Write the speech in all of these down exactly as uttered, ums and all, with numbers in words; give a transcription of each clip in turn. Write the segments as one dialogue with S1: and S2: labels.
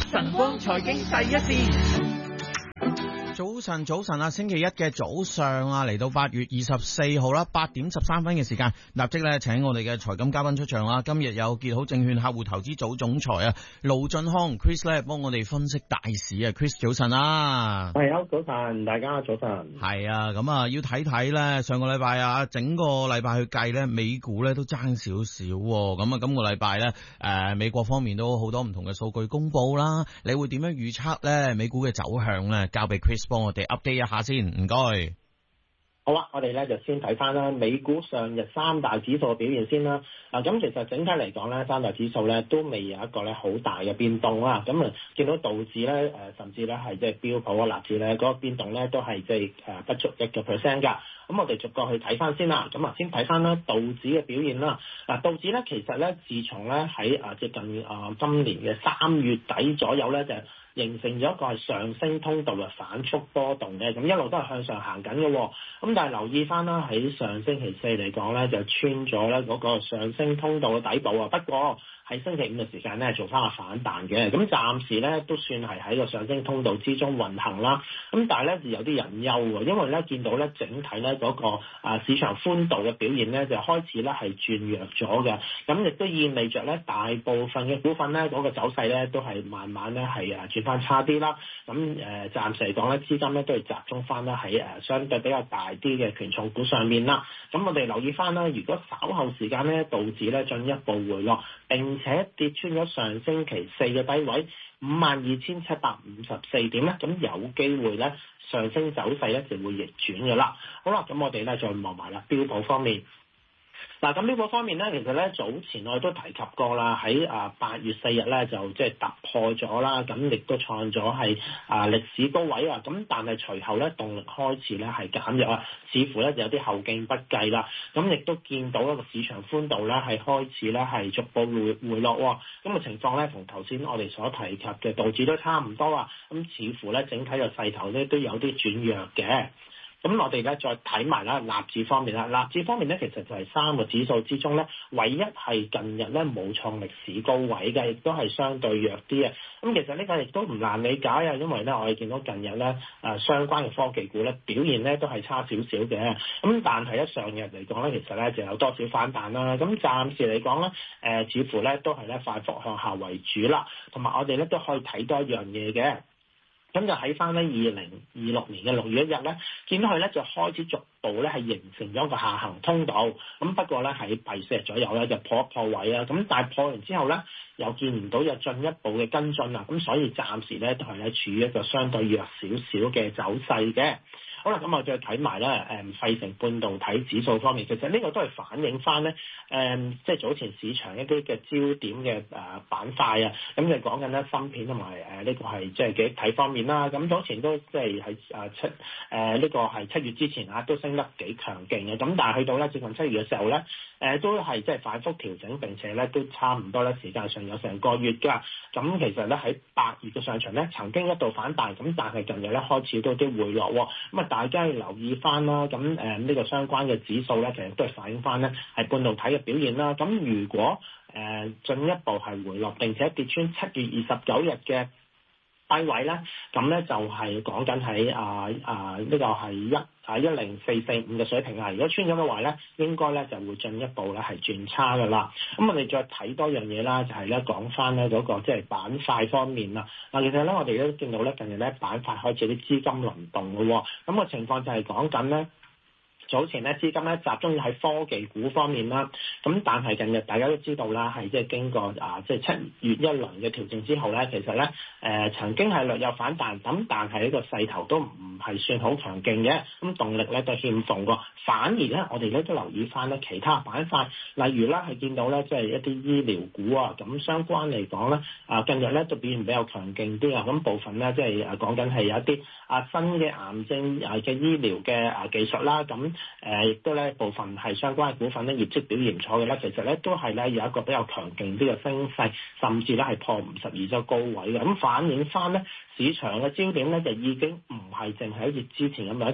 S1: 晨光財經第一線。
S2: 早晨，早晨啊！星期一嘅早上啊，嚟到八月二十四號啦，八點十三分嘅時間，立即咧請我哋嘅財金嘉賓出場啦。今日有傑好證券客戶投資組總裁啊，盧駿匡 Chris 咧幫我哋分析大市啊。Chris 早晨啊，
S3: 係啊，早晨，大家早晨。
S2: 係啊，咁啊要睇睇咧，上個禮拜啊，整個禮拜去計咧，美股咧都爭少少。咁啊，今個禮拜咧，誒，美國方面都好多唔同嘅數據公布啦。你會點樣預測咧美股嘅走向咧？交俾 Chris 幫我哋 update 一下先，唔該。
S3: 好啊，我哋咧就先睇翻啦，美股上日三大指數嘅表現先啦。啊，咁其實整體嚟講咧，三大指數咧都未有一個咧好大嘅變動啦。咁啊，見到道指咧誒，甚至咧係即係標普啊、納指咧嗰個變動咧都係即係誒不足一個 percent 㗎。咁我哋逐個去睇翻先啦。咁啊，先睇翻啦道指嘅表現啦。嗱，道指咧其實咧，自從咧喺啊接近啊今年嘅三月底左右咧就形成咗一個係上升通道嘅反覆波動嘅，咁一路都係向上行緊嘅。咁但係留意翻啦，喺上星期四嚟講咧，就穿咗咧嗰個上升通道嘅底部啊。不過喺星期五嘅時間咧，做翻個反彈嘅。咁暫時咧都算係喺個上升通道之中運行啦。咁但係咧就有啲隱憂喎，因為咧見到咧整體咧嗰個啊市場寬度嘅表現咧就開始咧係轉弱咗嘅。咁亦都意味着咧大部分嘅股份咧嗰個走勢咧都係慢慢咧係啊轉翻差啲啦，咁誒暫時嚟講咧，資金咧都係集中翻咧喺誒相對比較大啲嘅權重股上面啦。咁我哋留意翻啦，如果稍後時間咧道指咧進一步回落，並且跌穿咗上星期四嘅低位五萬二千七百五十四點咧，咁有機會咧上升走勢咧就會逆轉嘅啦。好啦，咁我哋咧再望埋啦，標普方面。嗱，咁呢個方面咧，其實咧早前我哋都提及過啦，喺啊八月四日咧就即係突破咗啦，咁亦都創咗係啊歷史高位啊，咁但係隨後咧動力開始咧係減弱啊，似乎咧有啲後勁不繼啦，咁亦都見到一個市場寬度咧係開始咧係逐步回回落喎，咁嘅情況咧同頭先我哋所提及嘅道指都差唔多啊，咁似乎咧整體嘅勢頭咧都有啲轉弱嘅。咁我哋咧再睇埋啦，納指方面啦，納指方面咧其實就係三個指數之中咧，唯一係近日咧冇創歷史高位嘅，亦都係相對弱啲嘅。咁其實呢個亦都唔難理解啊，因為咧我哋見到近日咧誒相關嘅科技股咧表現咧都係差少少嘅。咁但係一上日嚟講咧，其實咧就有多少反彈啦。咁暫時嚟講咧，誒、呃、似乎咧都係咧快速向下為主啦。同埋我哋咧都可以睇多一樣嘢嘅。咁就喺翻咧二零二六年嘅六月一日咧，見到佢咧就開始逐步咧係形成咗一個下行通道。咁不過咧喺第四日左右咧就破一破位啊。咁但係破完之後咧又見唔到有進一步嘅跟進啊。咁所以暫時咧都係咧處於一個相對弱少少嘅走勢嘅。好啦，咁我再睇埋咧誒費城半導體指數方面，其實呢個都係反映翻咧誒即係早前市場一啲嘅焦點嘅誒板塊啊。咁就講緊咧芯片同埋誒呢個係即係記憶體方面啦。咁早前都即係喺誒七誒呢個係七月之前啊，都升得幾強勁嘅。咁但係去到咧接近七月嘅時候咧，誒都係即係反覆調整，並且咧都差唔多咧時間上有成個月㗎。咁其實咧喺八月嘅上旬咧曾經一度反彈，咁但係近日咧開始都有啲回落喎。咁啊大家要留意翻啦。咁誒呢個相關嘅指數咧，其實都係反映翻咧係半導體嘅表現啦。咁如果誒進一步係回落，並且跌穿七月二十九日嘅低位咧，咁咧就係講緊喺啊啊呢個係一啊一零四四五嘅水平啊。如果穿咗嘅話咧，應該咧就會進一步咧係轉差噶啦。咁我哋再睇多樣嘢啦，就係咧講翻咧嗰個即係板塊方面啦。嗱，其實咧我哋都見到咧近日咧板塊開始有啲資金輪動嘅喎。咁個情況就係講緊咧。早前咧資金咧集中喺科技股方面啦，咁但係近日大家都知道啦，係即係經過啊即係七月一輪嘅調整之後咧，其實咧誒、呃、曾經係略有反彈，咁但係呢個勢頭都唔係算好強勁嘅，咁動力咧都欠奉喎。反而咧我哋咧都留意翻咧其他板塊，例如咧係見到咧即係一啲醫療股啊，咁相關嚟講咧啊近日咧都表現比較強勁啲啊，咁部分咧即係誒講緊係有一啲啊新嘅癌症啊嘅醫療嘅啊技術啦，咁。誒亦都咧部分係相關嘅股份咧業績表現唔錯嘅咧，其實咧都係咧有一個比較強勁啲嘅升勢，甚至咧係破五十二周高位嘅，咁反映翻咧市場嘅焦點咧就已經唔係淨係好似之前咁樣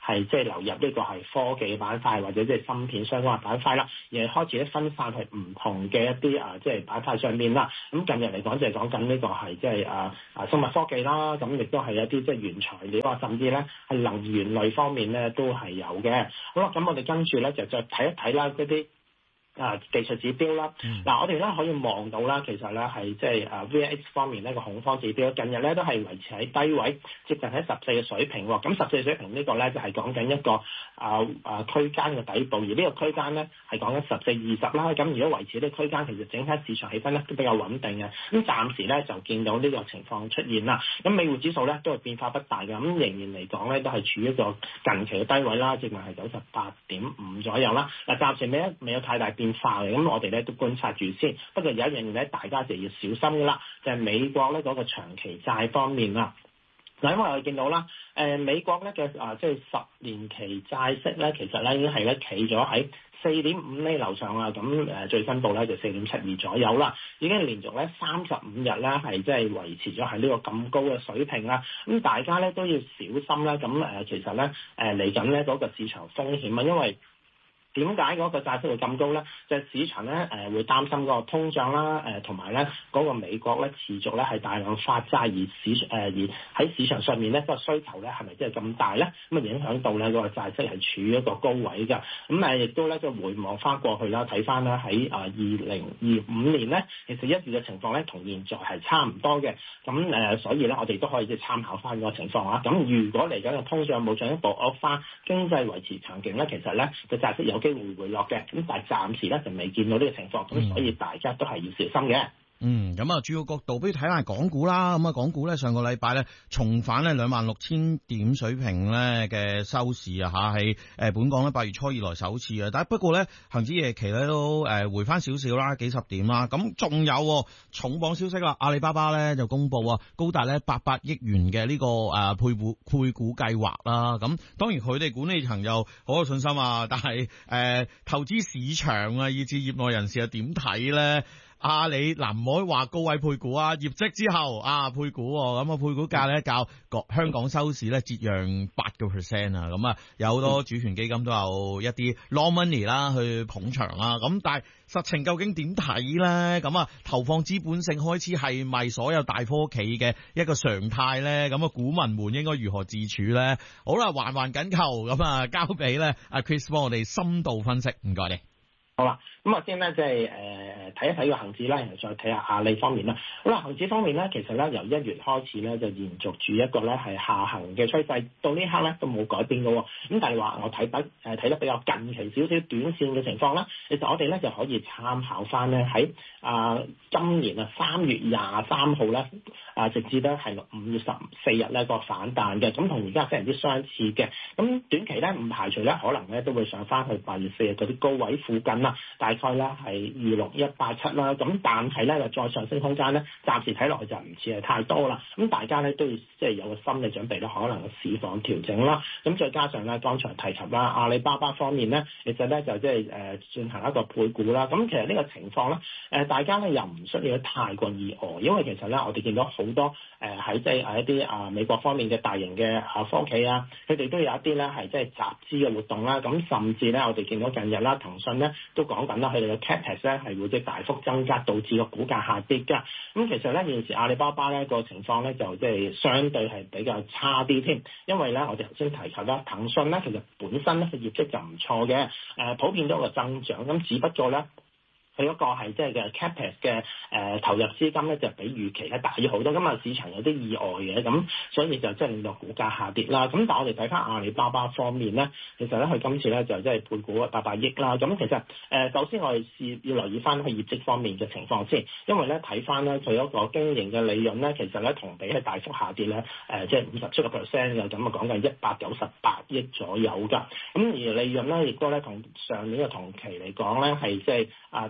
S3: 係即係流入呢個係科技嘅板塊或者即係芯片相關嘅板塊啦，而係開始咧分散去唔同嘅一啲啊即係板塊上面啦。咁近日嚟講就係講緊呢個係即係啊啊生物科技啦，咁亦都係一啲即係原材料啊，甚至咧係能源類方面咧都係有嘅。好啦，咁我哋跟住咧就再睇一睇啦嗰啲啊技術指標啦。嗱、嗯啊，我哋咧可以望到啦，其實咧係即係啊 V I X 方面呢個恐慌指標近日咧都係維持喺低位，接近喺十四嘅水平喎。咁十四水平呢個咧就係講緊一個啊啊區間嘅底部，而呢個區間咧係講緊十四二十啦。咁如果維持呢個區間，其實整體市場氣氛咧都比較穩定嘅。咁暫時咧就見到呢個情況出現啦。咁美匯指數咧都係變化不大嘅，咁仍然嚟講咧都係處於一個近期嘅低位啦，接近係九十八點五左右啦。嗱，暫時未有未有太大變化嘅，咁我哋咧都觀察住先。不過有一樣嘢咧，大家就要小心嘅啦，就係、是、美國咧嗰個長期債方面啦。嗱，因為我哋見到啦，誒、呃、美國咧嘅啊即係十年期債息咧，其實咧已經係咧企咗喺四點五厘樓上啦。咁誒最新報咧就四點七二左右啦，已經連續咧三十五日咧係即係維持咗喺呢個咁高嘅水平啦。咁大家咧都要小心啦。咁誒其實咧誒嚟緊咧嗰個市場風險啊，因為點解嗰個債息會咁高咧？就係、是、市場咧誒、呃、會擔心嗰個通脹啦，誒同埋咧嗰個美國咧持續咧係大量發債，而市誒、呃、而喺市場上面咧、嗰個需求咧係咪真係咁大咧？咁啊影響到咧嗰、嗰個債息係處於一個高位㗎。咁誒亦都咧就回望翻過去啦，睇翻啦喺啊二零二五年咧，其實一月嘅情況咧同現在係差唔多嘅。咁誒、呃、所以咧我哋都可以即係參考翻個情況啊。咁如果嚟緊嘅通脹冇進一步惡化，經濟維持強勁咧，其實咧個債息有機會回落嘅，咁但係暫時咧就未見到呢個情況，咁、嗯、所以大家都係要小心嘅。
S2: 嗯，咁啊，主要角度，不如睇下港股啦。咁啊，港股咧上個禮拜咧重返咧兩萬六千點水平咧嘅收市啊，吓係誒本港咧八月初以來首次啊。但係不過咧恒指夜期咧都誒回翻少少啦，幾十點啦。咁仲有重磅消息啦，阿里巴巴咧就公布啊，高達咧八百億元嘅呢個誒配股配股計劃啦。咁當然佢哋管理層又好有信心啊，但係誒、呃、投資市場啊，以至業內人士又點睇咧？阿里嗱唔可以話高位配股啊，業績之後啊配股，咁啊配股價咧較香港收市咧折讓八個 percent 啊，咁啊有好多主權基金都有一啲 long money 啦去捧場啦，咁但係實情究竟點睇咧？咁啊投放資本性開始係咪所有大科企嘅一個常態咧？咁啊股民們應該如何自處咧？好啦，環環緊扣，咁啊交俾咧阿 Chris 幫我哋深度分析，唔該你。
S3: 好啦，咁啊先咧即係誒睇一睇個恒指啦，然後再睇下阿里方面啦。好啦，恒指方面咧，其實咧由一月開始咧就延續住一個咧係下行嘅趨勢，到呢刻咧都冇改變嘅喎。咁但係話我睇得誒睇得比較近期少少短線嘅情況啦，其實我哋咧就可以參考翻咧喺啊今年啊三月廿三號咧啊直至咧係五月十四日咧個反彈嘅，咁同而家非常之相似嘅。咁短期咧唔排除咧可能咧都會上翻去八月四日嗰啲高位附近啦。大概咧係二六一八七啦，咁但係咧就再上升空間咧，暫時睇落去就唔似係太多啦。咁大家咧都要即係有個心理準備咧，可能個市況調整啦。咁再加上咧，剛才提及啦，阿里巴巴方面咧，其實咧就即係誒進行一個配股啦。咁其實呢個情況咧，誒大家咧又唔需要太過意外，因為其實咧我哋見到好多誒喺即係誒一啲啊美國方面嘅大型嘅啊科企啊，佢哋都有一啲咧係即係集資嘅活動啦。咁甚至咧我哋見到近日啦，騰訊咧都講緊啦，佢哋嘅 capex 咧係會即係大幅增加，導致個股價下跌㗎。咁其實咧現時阿里巴巴咧個情況咧就即係相對係比較差啲添，因為咧我哋頭先提及啦，騰訊咧其實本身咧個業績就唔錯嘅，誒普遍都有個增長，咁只不過咧。佢嗰個係即係嘅 capex 嘅誒投入資金咧，就比預期咧大咗好多，咁啊市場有啲意外嘅，咁所以就即係令到股價下跌啦。咁但係我哋睇翻阿里巴巴方面咧，其實咧佢今次咧就即係配股八百億啦。咁其實誒、呃、首先我哋試要留意翻佢業績方面嘅情況先，因為咧睇翻咧佢嗰個經營嘅利潤咧，其實咧同比係大幅下跌咧，誒即係五十七個 percent 嘅，咁啊講緊一百九十八億左右㗎。咁而利潤咧亦都咧同上年嘅同期嚟講咧係即係啊。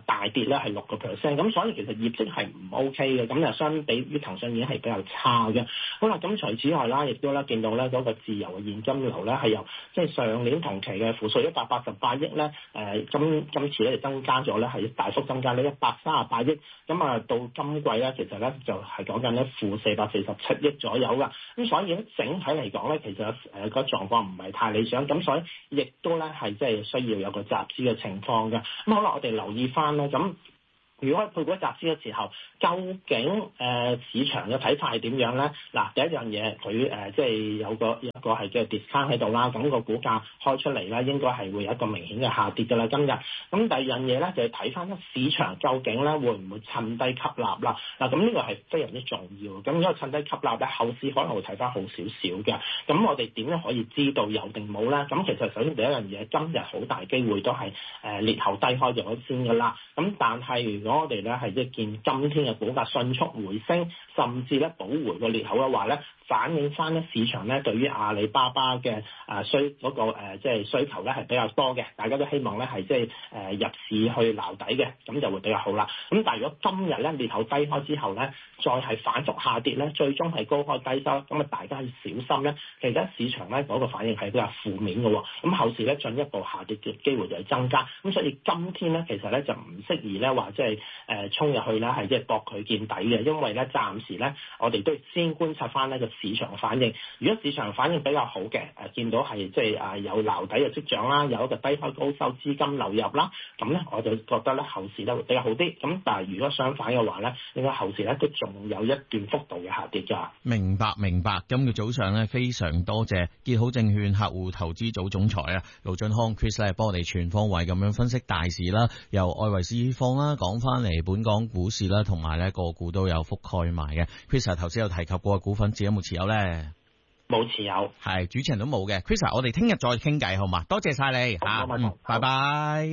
S3: 大跌咧係六個 percent， 咁所以其實業績係唔 OK 嘅，咁就相比於騰訊已經係比較差嘅。好啦，咁除此外啦，亦都咧見到咧嗰個自由嘅現金流咧係由即係上年同期嘅負數一百八十八億咧，誒今今次咧就增加咗咧係大幅增加呢一百三十八億，咁啊到今季咧其實咧就係講緊咧負四百四十七億左右㗎，咁所以咧整體嚟講咧其實誒個狀況唔係太理想，咁所以亦都咧係即係需要有個集資嘅情況嘅。咁好啦，我哋留意翻啦，咁如果配股集資嘅時候，究竟誒、呃、市場嘅睇法係點樣咧？嗱，第一樣嘢佢誒即係有個有個係嘅 discount 喺度啦，咁、個股價開出嚟咧，應該係會有一個明顯嘅下跌㗎啦。今日咁第二樣嘢咧就係睇翻市場究竟咧會唔會趁低吸納啦？嗱，咁呢個係非常之重要。咁如果趁低吸納咧，後市可能會睇翻好少少嘅。咁我哋點樣可以知道有定冇咧？咁其實首先第一樣嘢，今日好大機會都係誒裂口低開咗先㗎啦。咁但係如果我哋咧係即係見今天嘅股價迅速回升，甚至咧補回個裂口嘅話咧，反映翻咧市場咧對於阿里巴巴嘅誒需嗰個誒即係需求咧係比較多嘅，大家都希望咧係即係誒入市去撈底嘅，咁就會比較好啦。咁但係如果今日咧裂口低開之後咧，再係反覆下跌咧，最終係高開低收，咁啊大家要小心咧。其實市場咧嗰個反應係比較負面嘅喎，咁後市咧進一步下跌嘅機會就係增加。咁所以今天咧其實咧就唔適宜咧話即係誒衝入去咧係即係搏佢見底嘅，因為咧暫時咧我哋都先觀察翻呢個市場反應。如果市場反應比較好嘅，誒、呃、見到係即係誒有撈底嘅跡象啦，有一個低開高收資金流入啦，咁咧我就覺得咧後市咧會比較好啲。咁但係如果相反嘅話咧，應該後市咧都仲有一段幅度嘅下跌㗎。
S2: 明白明白。今日早上咧非常多謝結好證券客戶投資組總裁啊盧駿匡 Chris 咧幫我哋全方位咁樣分析大市啦，由外圍市況啦講翻嚟本港股市啦，同埋咧個股都有覆蓋埋嘅。Chris 頭先有提及過嘅股份，自己有冇持有咧？
S3: 冇持有，
S2: 係主持人都冇嘅。Chris，我哋聽日再傾偈好嘛？多謝晒你吓，嗯，拜拜。